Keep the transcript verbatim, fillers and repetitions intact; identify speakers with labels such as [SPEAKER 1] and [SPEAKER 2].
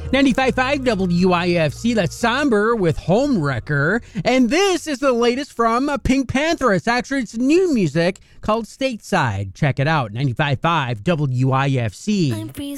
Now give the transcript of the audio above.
[SPEAKER 1] ninety-five point five W I F C, that's Somber with Homewrecker. And this is the latest from Pink Panther. It's actually it's new music called Stateside. Check it out, ninety-five point five W I F C.